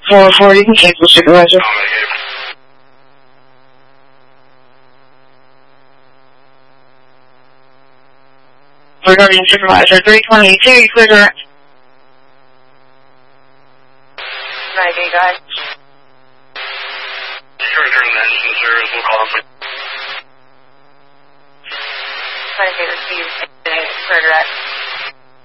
404, you can cancel supervisor. Regarding supervisor 322, you clear direct. 90, guys. Turn the engine, sir, and we'll call him. 90 received, clear direct.